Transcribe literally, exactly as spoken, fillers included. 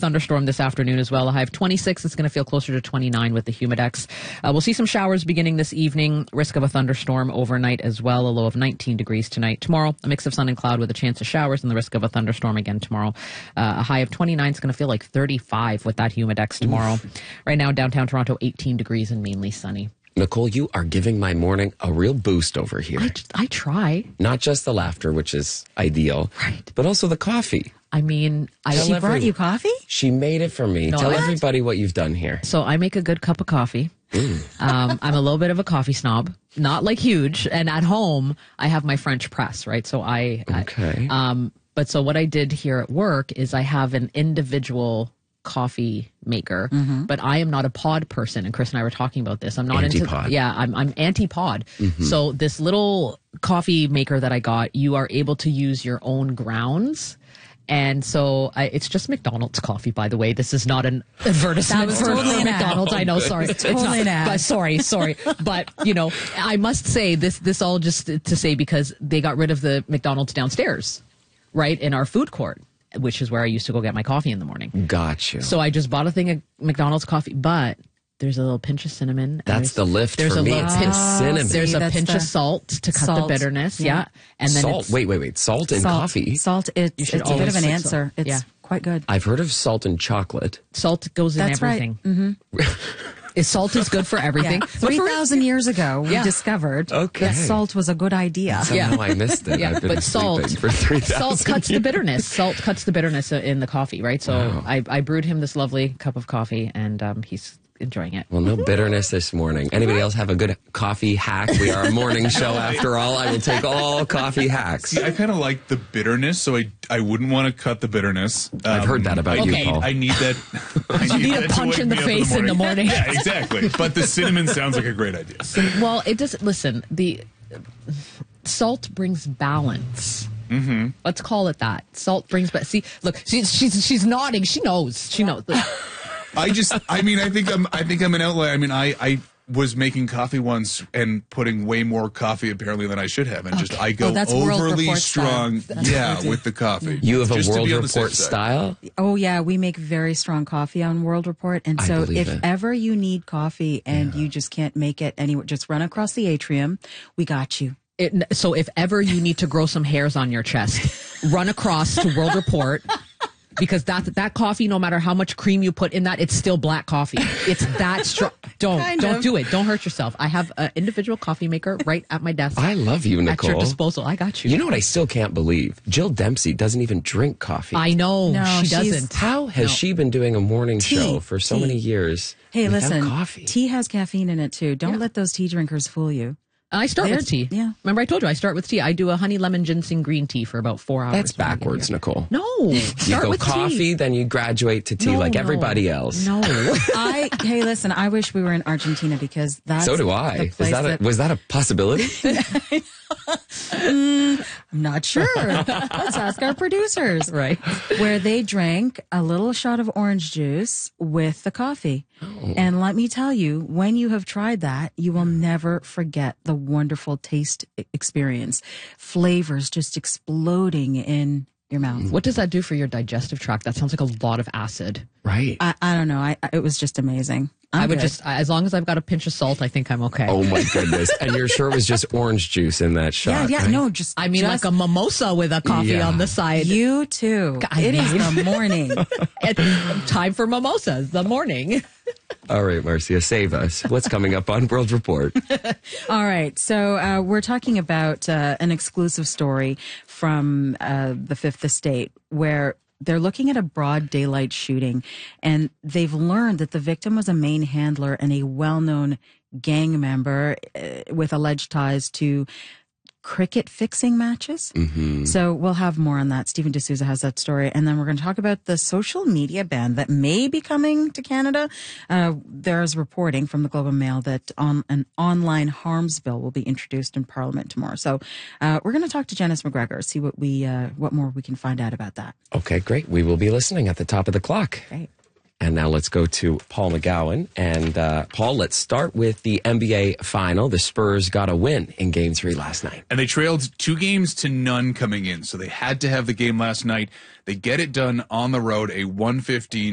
thunderstorm this afternoon as well. A high of twenty-six. It's going to feel closer to twenty-nine with the humidex. Uh, we'll see some showers beginning this evening. Risk of a thunderstorm overnight as well. A low of nineteen degrees tonight. Tomorrow, a mix of sun and cloud with a chance of showers and the risk of a thunderstorm again tomorrow. Uh, a high of twenty-nine. It's going to feel like thirty-five with that humidex tomorrow. Oof. Right now, downtown Toronto, eighteen degrees and mainly sunny. Nicole, you are giving my morning a real boost over here. I, I try. Not just the laughter, which is ideal, right, but also the coffee. I mean, I she brought you coffee? She made it for me. No, Tell what? everybody what you've done here. So I make a good cup of coffee. um, I'm a little bit of a coffee snob, not like huge. And at home, I have my French press, right? So I, okay. I um, but so what I did here at work is I have an individual coffee maker, mm-hmm. but I am not a pod person. And Chris and I were talking about this. I'm not anti-pod. into, yeah, I'm, I'm anti-pod. Mm-hmm. So this little coffee maker that I got, you are able to use your own grounds. And so I, it's just McDonald's coffee, by the way. This is not an advertisement for, totally for McDonald's. I know, sorry. It's totally it's not, but sorry, sorry. But, you know, I must say this, this all just to say because they got rid of the McDonald's downstairs, right, in our food court, which is where I used to go get my coffee in the morning. Gotcha. So I just bought a thing of McDonald's coffee, but there's a little pinch of cinnamon. That's the lift there's for a me. Little it's pinch, the cinnamon. There's See, a that's pinch the of salt to cut salt. the bitterness. Yeah. Yeah. And then salt. it's, Wait, wait, wait. Salt in salt, coffee? Salt, it's, You should it's a bit of always an put answer. salt. It's Yeah. quite good. I've heard of salt in chocolate. Salt goes in That's everything. right. Mm-hmm. Is salt is good for everything. Yeah. three thousand years ago, we Yeah. discovered Okay. that salt was a good idea. Somehow I missed it. Yeah, I've been but salt, sleeping for three thousand salt cuts years. the bitterness. Salt cuts the bitterness in the coffee, right? So Wow. I, I brewed him this lovely cup of coffee, and um, he's enjoying it. Well, no bitterness this morning. Anybody else have a good coffee hack? We are a morning show after all. I will take all coffee hacks. See, I kind of like the bitterness, so I I wouldn't want to cut the bitterness. Um, I've heard that about I you, need, Paul. I need that. I You need a that to punch wake in the me up face in the morning. Yeah, exactly. But the cinnamon sounds like a great idea. Well, it does. Listen, the salt brings balance. Mm-hmm. Let's call it that. Salt brings balance. See, look, she's she's she's nodding. She knows. She knows. I just, I mean, I think I'm, I think I'm an outlier. I mean, I, I was making coffee once and putting way more coffee apparently than I should have, and just I go Oh, that's World overly Report strong, style. That's yeah, what we do. with the coffee. You have a Just to World be on the safe Report side. style? Oh, yeah, we make very strong coffee on World Report. And I so believe if it. ever you need coffee and you just can't make it anywhere, just run across the atrium. We got you. It, so if ever you need to grow some hairs on your chest, run across to World Report. Because that that coffee, no matter how much cream you put in that, it's still black coffee. It's that strong. Don't Kind don't of. do it. Don't hurt yourself. I have an individual coffee maker right at my desk. I love you, at Nicole. your disposal. I got you. You know what I still can't believe? Jill Dempsey doesn't even drink coffee. I know No, she she's- doesn't. How has No. she been doing a morning Tea. show for so Tea. many years Hey, without listen, coffee? tea has caffeine in it too. Don't let those tea drinkers fool you. I start They're- with tea. yeah. Remember, I told you I start with tea. I do a honey lemon ginseng green tea for about four hours. That's when I get backwards, here. Nicole. No, You start go with coffee, tea. then you graduate to tea No, like no. everybody else. No. I hey, listen, I wish we were in Argentina because that's So do the I. Is place that a, that- was that a possibility? I'm not sure. Let's ask our producers. Right. Where they drank a little shot of orange juice with the coffee. Oh. And let me tell you, when you have tried that, you will never forget the wonderful taste e- experience. Flavors just exploding in your mouth. What does that do for your digestive tract? That sounds like a lot of acid. Right. I, I don't know. I, I- it was just amazing. I'm I would good. just, as long as I've got a pinch of salt, I think I'm okay. Oh my goodness. And you're sure it was just orange juice in that Yeah, shot? yeah, right? no, just. I mean, just like a mimosa with a coffee Yeah. on the side. You too. I It is mean- the morning. It's time for mimosas, the morning. All right, Marcia, save us. What's coming up on World Report? All right. So uh, we're talking about uh, an exclusive story from uh, the Fifth Estate where they're looking at a broad daylight shooting, and they've learned that the victim was a main handler and a well-known gang member uh, with alleged ties to cricket fixing matches. Mm-hmm. So we'll have more on that. Stephen D'Souza has that story. And then we're going to talk about the social media ban that may be coming to Canada. Uh, there's reporting from the Globe and Mail that on, an online harms bill will be introduced in Parliament tomorrow. So uh, we're going to talk to Janice McGregor, see what we uh, what more we can find out about that. Okay, great. We will be listening at the top of the clock. Great. And now let's go to Paul McGowan. And uh, Paul, let's start with the N B A final. The Spurs got a win in game three last night. And they trailed two games to none coming in, so they had to have the game last night. They get it done on the road, a one fifteen